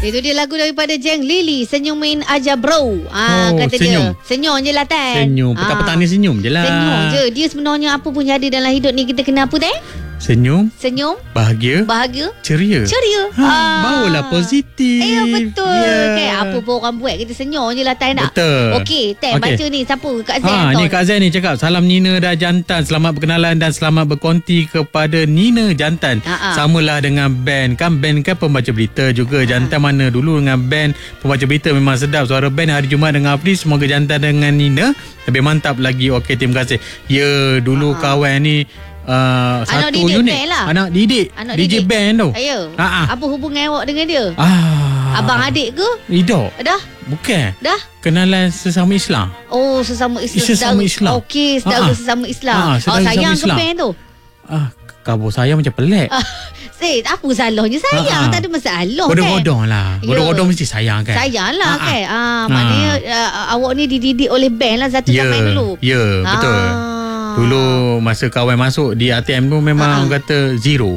Itu dia lagu daripada Jeng Lili, Senyumin aja bro. Kata senyum. dia senyum je lah Tan. Senyum. Petang-petang ni senyum je lah. Senyum je. Dia sebenarnya apa pun jadi dalam hidup ni, kita kena apa Tan? Senyum. Bahagia, Ceria. Barulah positif. Betul. Kan apa pun orang buat, kita senyum je lah Tan. Betul. Okey Tan, baca ni siapa? Kak Zain. Ni Kak Zain ni cakap, salam Nina dan Jantan, selamat berkenalan dan selamat berkonti kepada Nina Jantan. Samalah dengan band. Kan band kan pembaca berita juga. Jantan mana dulu dengan band pembaca berita, memang sedap suara band hari Jumaat dengan Afri. Semoga Jantan dengan Nina lebih mantap lagi. Okey, terima kasih. Ya, dulu kawan ni satu unit anak didik DJ band tu. Apa hubungan awak dengan dia? Abang adik ke? Tidak. Dah? Bukan. Dah? Kenalan sesama Islam. Oh, sesama Islam. Sesama Islam. Okey, saudara sesama Islam. Sayang ke band tu? Kabur saya macam pelik. Apa salahnya sayang? Tak ada masalah kan? Godong-godong lah. Godong-godong mesti sayang kan? Sayang lah kan? Maknanya awak ni dididik oleh band lah satu zaman dulu. Ya, betul. Dulu masa kawan masuk di ATM tu memang kata zero.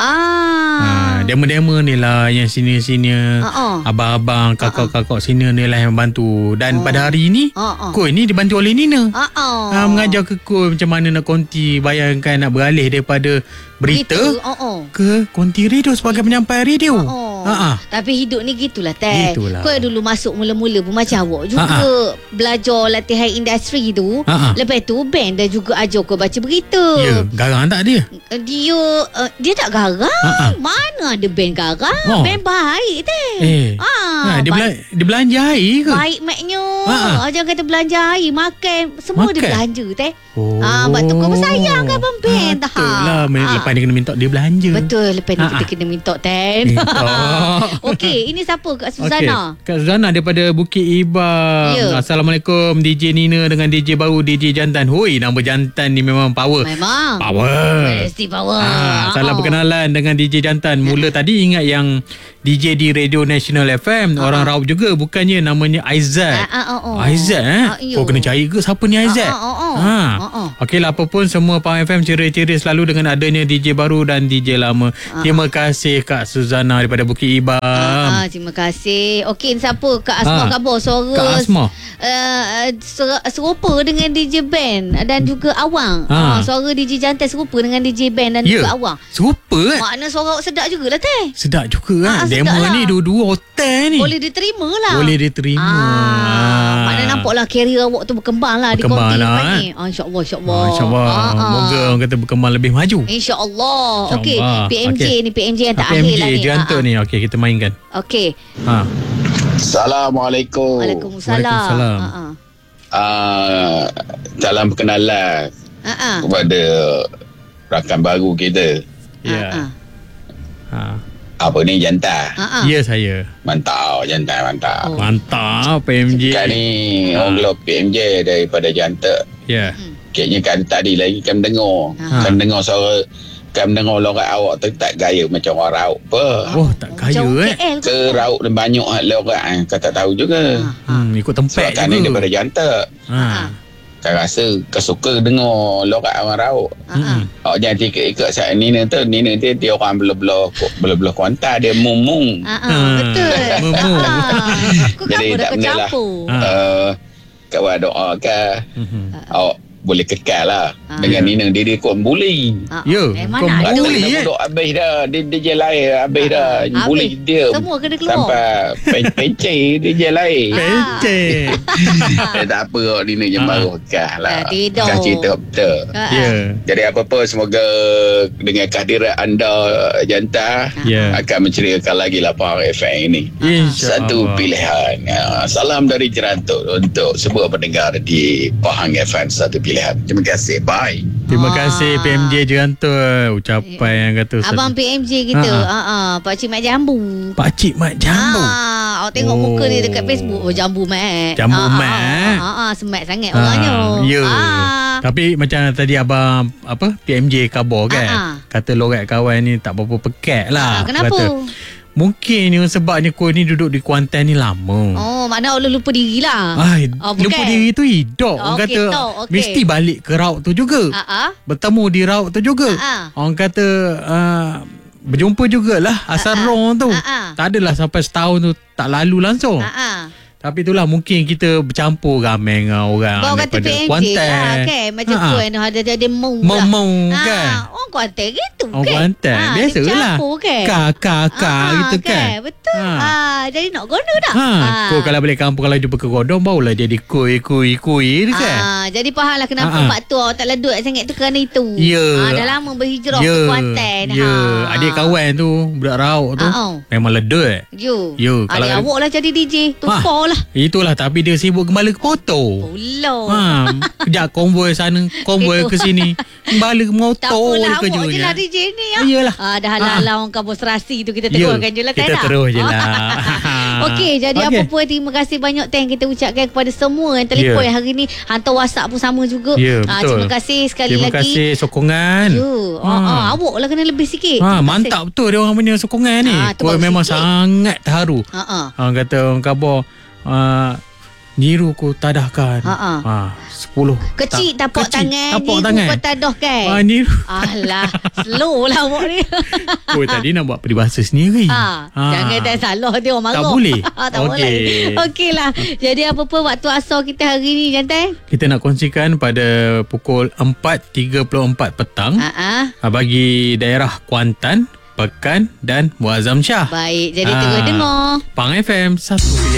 Demo-demo ni lah yang senior-senior, abang-abang, kakak-kakak senior ni lah yang bantu. Dan pada hari ini Koi ni dibantu oleh Nina. Mengajar ke Koi macam mana nak konti. Bayangkan nak beralih daripada berita ke konti radio sebagai penyampai radio. Tapi hidup ni gitulah Tan. Kau dulu masuk mula-mula pun macam awak juga belajar latihan industri tu. Lepas tu band dah juga ajar kau baca berita. Ya, garang tak dia? Dia tak garang. Mana ada band garang? Band baik Tan. Dia belanja air ke? Baik maknya. Jangan kata belanja air, makan semua dia belanja Tan. Sebab tu kau bersayang kan abang band. Betul lah. Lepas dia kena minta dia belanja. Betul. Lepas ni kita kena minta Tan. Okey, ini siapa? Kak Suzana. Kak Suzana daripada Bukit Ibam. Assalamualaikum DJ Nina dengan DJ baru DJ Jantan. Hoi, nama Jantan ni memang power. Memang power. Mesti power. Salam berkenalan dengan DJ Jantan. Mula tadi ingat yang DJ di Radio National FM, orang Raub juga, bukannya namanya Aizat. Aizat Kau kena cari ke siapa ni Aizat? Okeylah, apa pun semua Power FM ceria-ceria selalu dengan adanya DJ baru dan DJ lama. Terima kasih Kak Suzana daripada Bukit Ibam. Terima kasih. Okey, siapa? Kak Asma khabar suara. Kak Asma serupa dengan DJ band dan juga Awang. Suara DJ Jantan serupa dengan DJ band dan juga Awang. Serupa Makna suara awak sedap jugalah Teh. Sedap juga kan. Demo lah. ni dua-dua hotel ni. Boleh diterima lah. Makna nampaklah karier awak tu berkembang lah di konti lepas ni. InsyaAllah. Moga orang kata berkembang lebih maju. InsyaAllah. Okey, PMJ ni PMJ yang tak akhir lah ni. PMJ jantung ni. Okey, kita mainkan. Okey. Assalamualaikum. Waalaikumsalam. Salam perkenalan kepada rakan baru kita. Apa ni Jantan? Ya, saya. Mantap Jantan, mantap. Mantap PMJ. Kan ni orang gelap PMJ daripada Jantan. Ya. Kayaknya kan tadi lagi kan dengar. Kan dengar suara, kan dengar lorak awak tu tak gaya macam orang Raub apa. Tak gaya Ke Raub dan banyak lorak kan tak tahu juga. Ikut tempat juga. Kan ni daripada Jantan. Kan rasa kesuka dengar lorak orang Raub. Jangan ikut saya Nina tu. Nina dia orang belah kuantar. Dia mung. Betul. Jadi tak benda lah. Kawan doa kan. Awak boleh kekal lah dengan Nina. Dia kuat bully. Memang nak bully habis dah. Dia je lain habis dah. Bully dia semua kena keluar sampai pencet dia je lain. Pencet. Tak apa kok Nina je baru kekal lah. Kekal cerita betul. Jadi apa-apa, semoga dengan kehadiran anda Jantan akan menceriakan lagi lah Power FM ini. Satu pilihan. Salam dari Jerantuk untuk semua pendengar di Pahang FM. Satu pilihan. Terima kasih. Bye. Terima kasih PMJ Jerantuk. Ucapan yang kata Abang PMJ kita. Pakcik Mat Jambu. Pakcik Mat Jambu. Awak tengok muka dia dekat Facebook. Jambu Mat. Jambu Mat. Semat sangat orangnya. Tapi macam tadi abang PMJ khabar kan. Kata lorak kawan ni tak berapa pekat lah. Kenapa? Kata, mungkin yang sebabnya kau ni duduk di Kuantan ni lama. Makna Allah lupa diri lah. Lupa diri tu hidup. Orang kata mesti balik ke Raub tu juga. Bertemu di Raub tu juga. Orang kata berjumpa jugalah Asarong tu. Tak adalah sampai setahun tu tak lalu langsung. Tapi itulah mungkin kita bercampur ramai dengan orang daripada Kuantan. Okay. Macam tu ada mau kan. Orang Kuantan gitu kan. Orang Kuantan. Biasalah. Kakak gitu kan. Betul. Jadi nak guna dah. Kau kalau balik kampung, kalau jumpa ke Godong, barulah jadi kuih kan. Jadi fahamlah kenapa mak tua tak leduk sangat tu kerana itu. Dah lama berhijrah ke Kuantan. Adik kawan tu, budak Rauk tu, memang leduk. Kalau adik awak lah jadi DJ. Tumpah lah. Itulah, tapi dia sibuk gembala ke motor. Kejap konvoi sana, konvoi ke sini. Gembala ke motor. Tak apalah, awak je lah DJ ni. Iyalah. Dah halang orang kampus serasi tu, kita teruskan je lah. Kita terus je lah. Okey, jadi apa pun terima kasih banyak Teng kita ucapkan kepada semua yang telefon hari ni. Hantar WhatsApp pun sama juga. Betul. Terima kasih sekali lagi. Terima kasih sokongan. Awak lah kena lebih sikit. Mantap betul dia orang punya sokongan ni. Kau memang sangat terharu. Orang kata orang khabar niru ku tadahkan 10 kecil tapak tangan niru ku tadahkan niru. Alah, slow lah awak ni. Tadi nak buat peribahasa sendiri. Jangan tak salah, dia orang marah. Tak boleh. Tak boleh. Okey lah. Jadi apa-apa waktu asar kita hari ni, Jantan, kita nak kongsikan pada pukul 4.34 petang bagi daerah Kuantan, Pekan dan Muazzam Shah. Baik, jadi terus dengar Pang FM 1